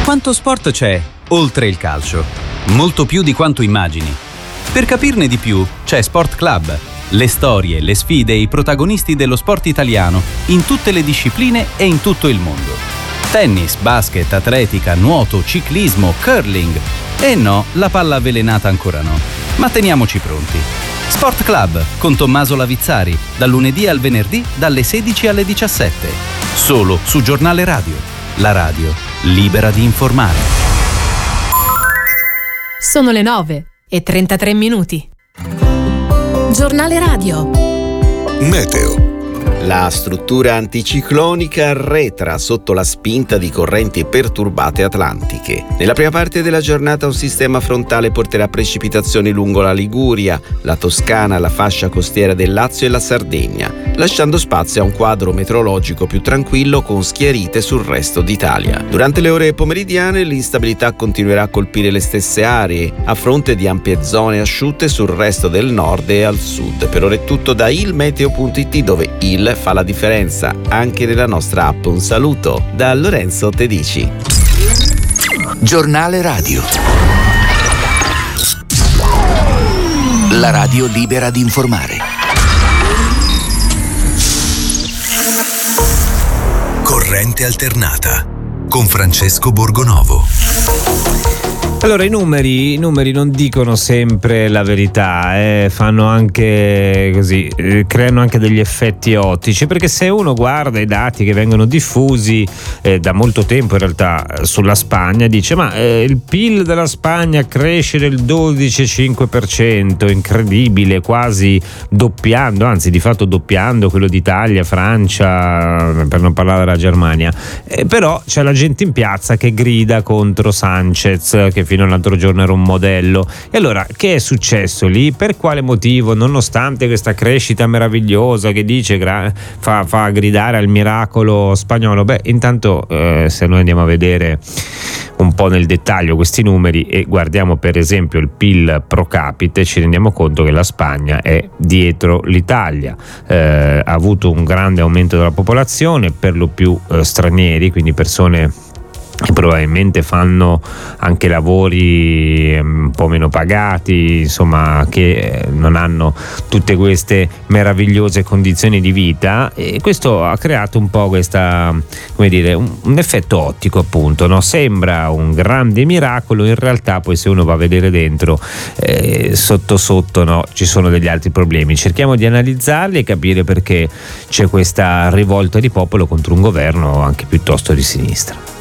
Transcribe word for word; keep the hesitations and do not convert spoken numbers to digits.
Quanto sport c'è oltre il calcio? Molto più di quanto immagini. Per capirne di più c'è Sport Club. Le storie, le sfide e i protagonisti dello sport italiano in tutte le discipline e in tutto il mondo. Tennis, basket, atletica, nuoto, ciclismo, curling. E no, la palla avvelenata ancora no. Ma teniamoci pronti. Sport Club con Tommaso Lavizzari, dal lunedì al venerdì dalle sedici alle diciassette. Solo su Giornale Radio. La radio libera di informare. Sono le nove e trentatré minuti. Giornale Radio. Meteo. La struttura anticiclonica arretra sotto la spinta di correnti perturbate atlantiche. Nella prima parte della giornata un sistema frontale porterà precipitazioni lungo la Liguria, la Toscana, la fascia costiera del Lazio e la Sardegna, lasciando spazio a un quadro meteorologico più tranquillo con schiarite sul resto d'Italia. Durante le ore pomeridiane l'instabilità continuerà a colpire le stesse aree, a fronte di ampie zone asciutte sul resto del nord e al sud. Per ora è tutto da ilmeteo punto it, dove il fa la differenza anche nella nostra app. Un saluto da Lorenzo Tedici. Giornale Radio. La radio libera di informare. Corrente alternata con Francesco Borgonovo. Allora, i numeri, i numeri non dicono sempre la verità, eh, fanno anche così, eh, creano anche degli effetti ottici, perché se uno guarda i dati che vengono diffusi eh, da molto tempo in realtà sulla Spagna, dice ma eh, il P I L della Spagna cresce del dodici virgola cinque per cento, incredibile, quasi doppiando, anzi di fatto doppiando quello d'Italia, Francia, per non parlare della Germania, eh, però c'è la gente in piazza che grida contro Sanchez, che fino all'altro giorno era un modello. E allora, che è successo lì? Per quale motivo, nonostante questa crescita meravigliosa che dice gra- fa, fa gridare al miracolo spagnolo? Beh, intanto eh, se noi andiamo a vedere un po' nel dettaglio questi numeri e guardiamo per esempio il P I L pro capite, ci rendiamo conto che la Spagna è dietro l'Italia. Eh, ha avuto un grande aumento della popolazione, per lo più eh, stranieri, quindi persone che probabilmente fanno anche lavori un po' meno pagati, insomma, che non hanno tutte queste meravigliose condizioni di vita, e questo ha creato un po' questa, come dire, un, un effetto ottico, appunto, no? Sembra un grande miracolo, in realtà poi se uno va a vedere dentro eh, sotto sotto no, ci sono degli altri problemi. Cerchiamo di analizzarli e capire perché c'è questa rivolta di popolo contro un governo anche piuttosto di sinistra.